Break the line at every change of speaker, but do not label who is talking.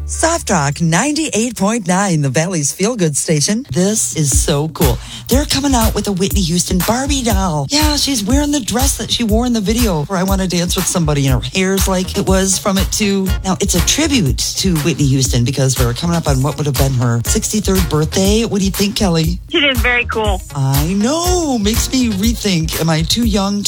Soft Rock 98.9, the Valley's feel-good station. This is so cool. They're coming out with a Whitney Houston Barbie doll. Yeah, she's wearing the dress that she wore in the video where I Want to Dance with Somebody, and her hair's like it was from it too. Now, it's a tribute to Whitney Houston because we're coming up on what would have been her 63rd birthday. What do you think, Kelly?
It is very cool.
I know. Makes me rethink, am I too young